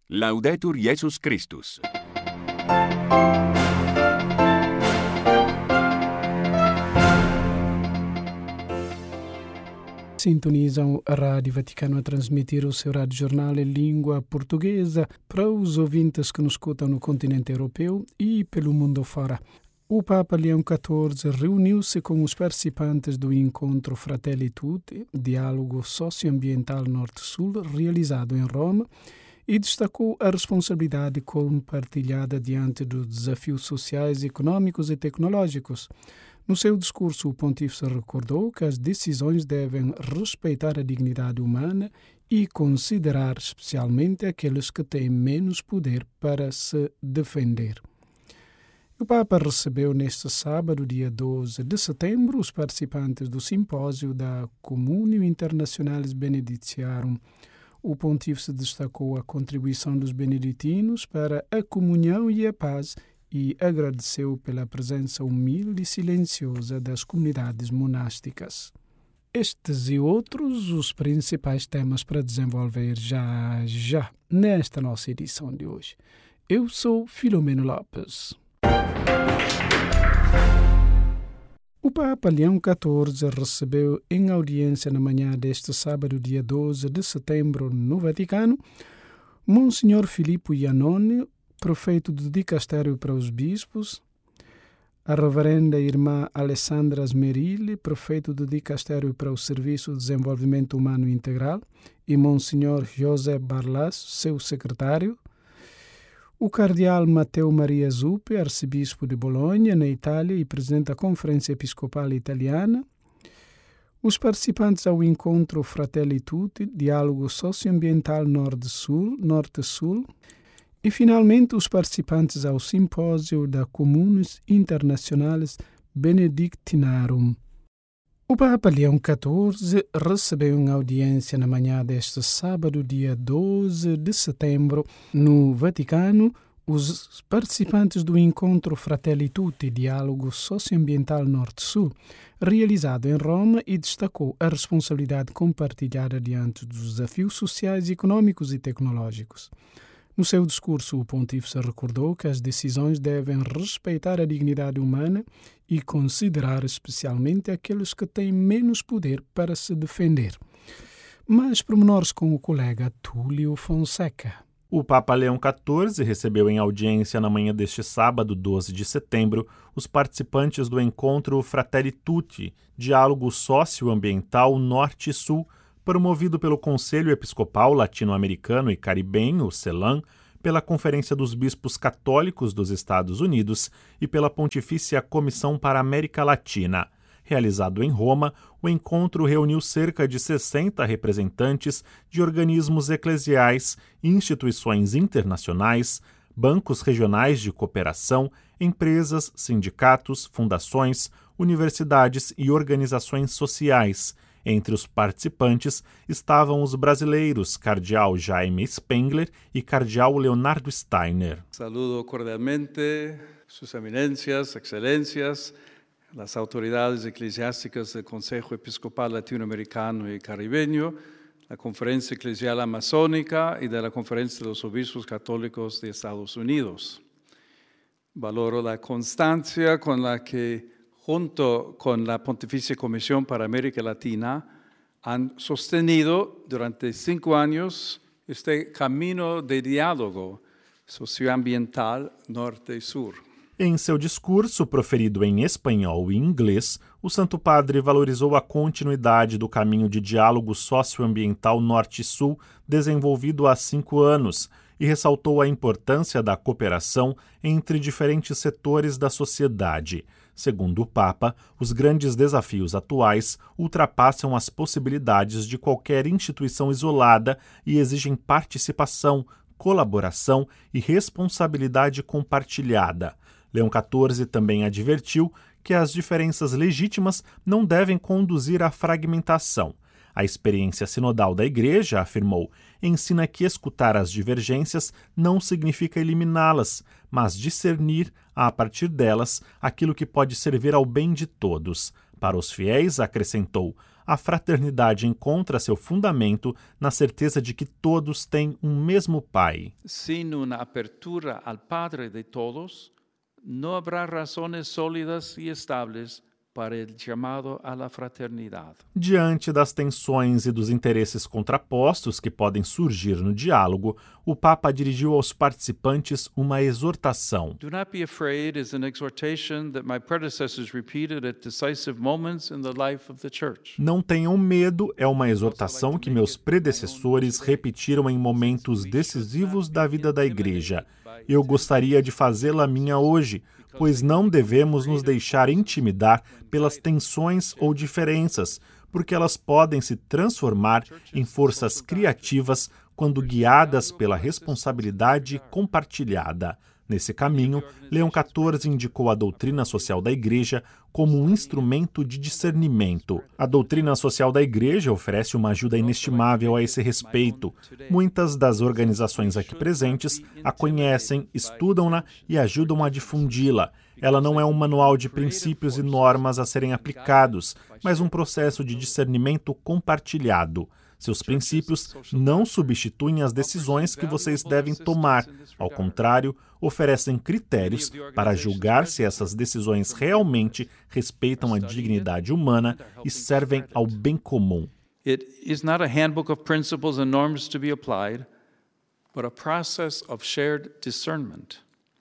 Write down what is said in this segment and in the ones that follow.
Laudetur Jesus Christus. Sintonizam a Rádio Vaticano a transmitir o seu rádio-jornal em língua portuguesa para os ouvintes que nos escutam no continente europeu e pelo mundo fora. O Papa Leão XIV reuniu-se com os participantes do encontro Fratelli Tutti, diálogo socioambiental Norte-Sul, realizado em Roma, e destacou a responsabilidade compartilhada diante dos desafios sociais, econômicos e tecnológicos. No seu discurso, o pontífice recordou que as decisões devem respeitar a dignidade humana e considerar especialmente aqueles que têm menos poder para se defender. O Papa recebeu neste sábado, dia 12 de setembro, os participantes do simpósio da Communio Internationalis Benedictiarum. O pontífice destacou a contribuição dos beneditinos para a comunhão e a paz e agradeceu pela presença humilde e silenciosa das comunidades monásticas. Estes e outros os principais temas para desenvolver já nesta nossa edição de hoje. Eu sou Filomeno Lopes. O Papa Leão XIV recebeu em audiência na manhã deste sábado, dia 12 de setembro, no Vaticano, Monsenhor Filippo Iannone, prefeito do Dicastério para os Bispos, a reverenda irmã Alessandra Smerilli, prefeito do Dicastério para o Serviço de Desenvolvimento Humano Integral, e Monsenhor José Barlas, seu secretário, o cardeal Matteo Maria Zuppi, arcebispo de Bolonha, na Itália, e presidente da Conferência Episcopal Italiana, os participantes ao encontro Fratelli Tutti, diálogo socioambiental Norte-Sul, e, finalmente, os participantes ao simpósio da Communis Internationalis Benedictinarum. O Papa Leão XIV recebeu em audiência na manhã deste sábado, dia 12 de setembro, no Vaticano, os participantes do encontro Fratelli Tutti, diálogo socioambiental Norte-Sul, realizado em Roma, e destacou a responsabilidade compartilhada diante dos desafios sociais, econômicos e tecnológicos. No seu discurso, o pontífice recordou que as decisões devem respeitar a dignidade humana e considerar especialmente aqueles que têm menos poder para se defender. Mais pormenores com o colega Túlio Fonseca. O Papa Leão XIV recebeu em audiência na manhã deste sábado, 12 de setembro, os participantes do encontro Fratelli Tutti, diálogo socioambiental Norte-Sul, promovido pelo Conselho Episcopal Latino-Americano e Caribenho, CELAM, pela Conferência dos Bispos Católicos dos Estados Unidos e pela Pontifícia Comissão para a América Latina. Realizado em Roma, o encontro reuniu cerca de 60 representantes de organismos eclesiais, instituições internacionais, bancos regionais de cooperação, empresas, sindicatos, fundações, universidades e organizações sociais. Entre os participantes estavam os brasileiros Cardeal Jaime Spengler e Cardeal Leonardo Steiner. Saludo cordialmente Sus Eminencias, Excelências, las autoridades eclesiásticas del Consejo Episcopal Latinoamericano y Caribeño, la Conferencia Eclesial Amazónica y de la Conferencia de los Obispos Católicos de Estados Unidos. Valoro la constancia con la que junto con la Pontificia Comisión para América Latina, han sostenido durante 5 años este camino de diálogo socioambiental norte e sur. Em seu discurso, proferido em espanhol e inglês, o Santo Padre valorizou a continuidade do caminho de diálogo socioambiental Norte-Sul desenvolvido há 5 anos e ressaltou a importância da cooperação entre diferentes setores da sociedade. Segundo o Papa, os grandes desafios atuais ultrapassam as possibilidades de qualquer instituição isolada e exigem participação, colaboração e responsabilidade compartilhada. Leão XIV também advertiu que as diferenças legítimas não devem conduzir à fragmentação. A experiência sinodal da Igreja, afirmou, ensina que escutar as divergências não significa eliminá-las, mas discernir, a partir delas, aquilo que pode servir ao bem de todos. Para os fiéis, acrescentou, a fraternidade encontra seu fundamento na certeza de que todos têm um mesmo Pai. Sin una apertura al Padre de todos, no habrá razones sólidas y estables para el llamado a la fraternidad. Diante das tensões e dos interesses contrapostos que podem surgir no diálogo, o Papa dirigiu aos participantes uma exortação. Do not be afraid is an exhortation that my predecessors repeated at decisive moments in the life of the church. Não tenham medo é uma exortação que meus predecessores repetiram em momentos decisivos da vida da Igreja. Eu gostaria de fazê-la minha hoje, pois não devemos nos deixar intimidar pelas tensões ou diferenças, porque elas podem se transformar em forças criativas quando guiadas pela responsabilidade compartilhada. Nesse caminho, Leão XIV indicou a doutrina social da Igreja como um instrumento de discernimento. A doutrina social da Igreja oferece uma ajuda inestimável a esse respeito. Muitas das organizações aqui presentes a conhecem, estudam-na e ajudam a difundi-la. Ela não é um manual de princípios e normas a serem aplicados, mas um processo de discernimento compartilhado. Seus princípios não substituem as decisões que vocês devem tomar. Ao contrário, oferecem critérios para julgar se essas decisões realmente respeitam a dignidade humana e servem ao bem comum. It is not a handbook of principles and norms to be applied, but a process of shared discernment.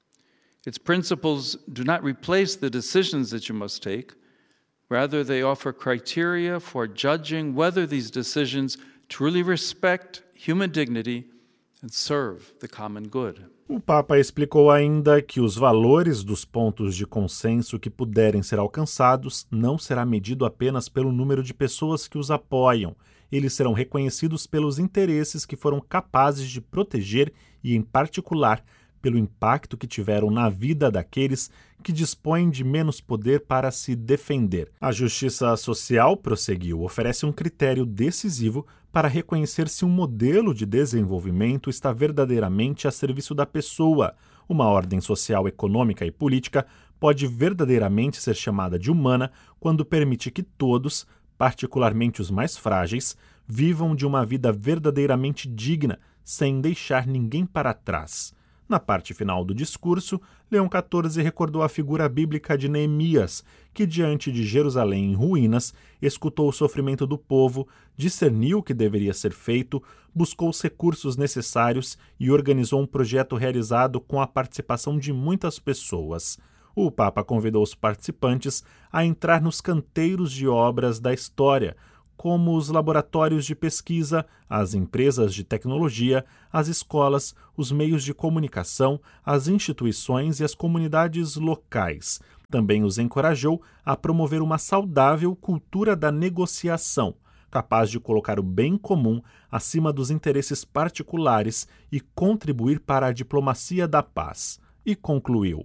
Its principles do not replace the decisions that you must take. Rather, they offer criteria for judging whether these decisions truly respect human dignity and serve the common good. O Papa explicou ainda que os valores dos pontos de consenso que puderem ser alcançados não será medido apenas pelo número de pessoas que os apoiam. Eles serão reconhecidos pelos interesses que foram capazes de proteger e, em particular, pelo impacto que tiveram na vida daqueles que dispõem de menos poder para se defender. A justiça social, prosseguiu, oferece um critério decisivo para reconhecer se um modelo de desenvolvimento está verdadeiramente a serviço da pessoa. Uma ordem social, econômica e política pode verdadeiramente ser chamada de humana quando permite que todos, particularmente os mais frágeis, vivam de uma vida verdadeiramente digna, sem deixar ninguém para trás. Na parte final do discurso, Leão XIV recordou a figura bíblica de Neemias, que, diante de Jerusalém em ruínas, escutou o sofrimento do povo, discerniu o que deveria ser feito, buscou os recursos necessários e organizou um projeto realizado com a participação de muitas pessoas. O Papa convidou os participantes a entrar nos canteiros de obras da história, como os laboratórios de pesquisa, as empresas de tecnologia, as escolas, os meios de comunicação, as instituições e as comunidades locais. Também os encorajou a promover uma saudável cultura da negociação, capaz de colocar o bem comum acima dos interesses particulares e contribuir para a diplomacia da paz. E concluiu: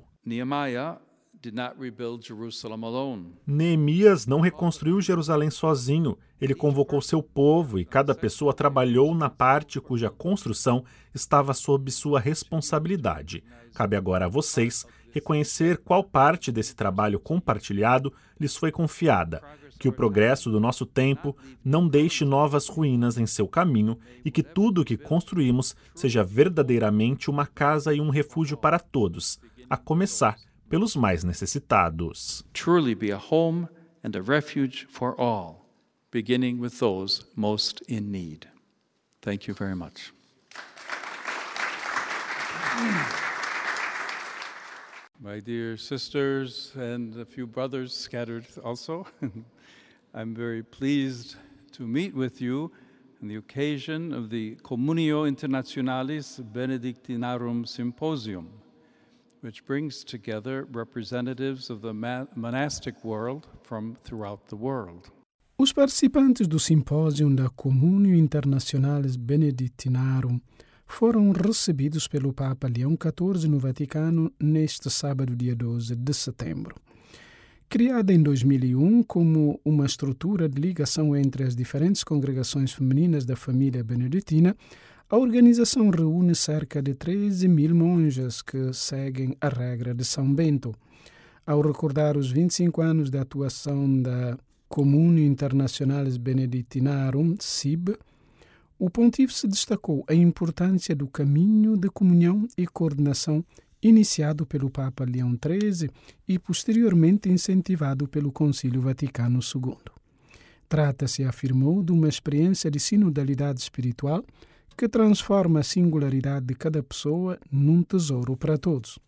Neemias não reconstruiu Jerusalém sozinho. Ele convocou seu povo e cada pessoa trabalhou na parte cuja construção estava sob sua responsabilidade. Cabe agora a vocês reconhecer qual parte desse trabalho compartilhado lhes foi confiada, que o progresso do nosso tempo não deixe novas ruínas em seu caminho e que tudo o que construímos seja verdadeiramente uma casa e um refúgio para todos, a começar pelos mais necessitados. Truly be a home and a refuge for all, beginning with those most in need. Thank you very much. My dear sisters and a few brothers scattered also, I'm very pleased to meet with you on the occasion of the Communio Internationalis Benedictinarum Symposium, which brings together representatives of the monastic world from throughout the world. Os participantes do simpósio da Communio Internationalis Benedictinarum foram recebidos pelo Papa Leão XIV no Vaticano neste sábado, dia 12 de setembro. Criada em 2001 como uma estrutura de ligação entre as diferentes congregações femininas da família beneditina, a organização reúne cerca de 13.000 monjas que seguem a regra de São Bento. Ao recordar os 25 anos da atuação da Communio Internationalis Benedictinarum, SIB, o pontífice destacou a importância do caminho de comunhão e coordenação iniciado pelo Papa Leão XIII e posteriormente incentivado pelo Concílio Vaticano II. Trata-se, afirmou, de uma experiência de sinodalidade espiritual que transforma a singularidade de cada pessoa num tesouro para todos.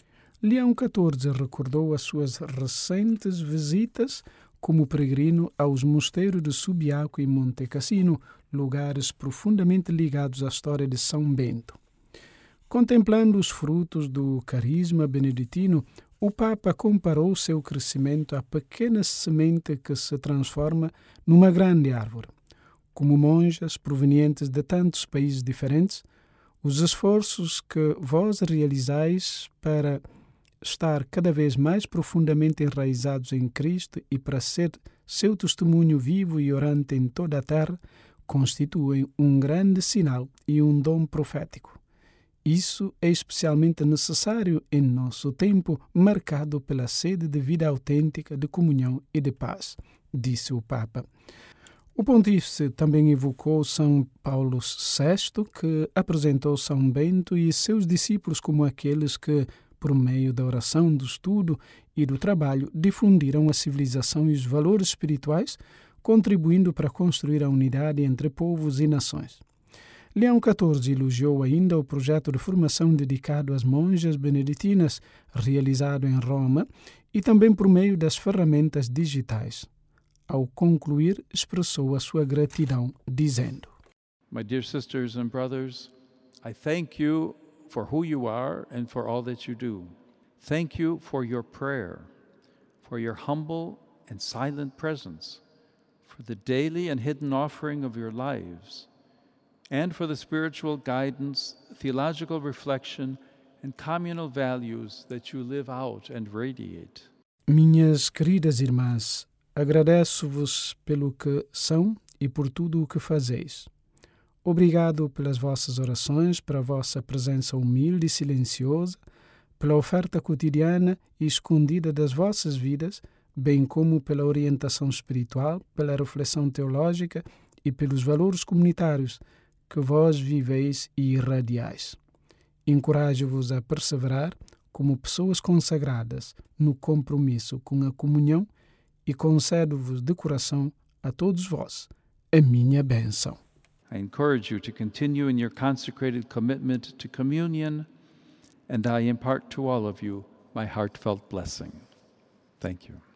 Leão XIV recordou as suas recentes visitas como peregrino aos mosteiros de Subiaco e Monte Cassino, lugares profundamente ligados à história de São Bento. Contemplando os frutos do carisma beneditino, o Papa comparou seu crescimento à pequena semente que se transforma numa grande árvore. Como monjas provenientes de tantos países diferentes, os esforços que vós realizais para estar cada vez mais profundamente enraizados em Cristo e para ser seu testemunho vivo e orante em toda a terra, constituem um grande sinal e um dom profético. Isso é especialmente necessário em nosso tempo marcado pela sede de vida autêntica, de comunhão e de paz, disse o Papa. O pontífice também evocou São Paulo VI, que apresentou São Bento e seus discípulos como aqueles que, por meio da oração, do estudo e do trabalho, difundiram a civilização e os valores espirituais, contribuindo para construir a unidade entre povos e nações. Leão XIV elogiou ainda o projeto de formação dedicado às monjas beneditinas, realizado em Roma, e também por meio das ferramentas digitais. Ao concluir, expressou a sua gratidão, dizendo: My dear sisters and brothers, I thank you for who you are and for all that you do. Thank you for your prayer, for your humble and silent presence, for the daily and hidden offering of your lives, and for the spiritual guidance, theological reflection, and communal values that you live out and radiate. Minhas queridas irmãs, agradeço-vos pelo que são e por tudo o que fazeis. Obrigado pelas vossas orações, pela vossa presença humilde e silenciosa, pela oferta cotidiana e escondida das vossas vidas, bem como pela orientação espiritual, pela reflexão teológica e pelos valores comunitários que vós viveis e irradiais. Encorajo-vos a perseverar como pessoas consagradas no compromisso com a comunhão e concedo-vos de coração a todos vós a minha bênção. I encourage you to continue in your consecrated commitment to communion, and I impart to all of you my heartfelt blessing. Thank you.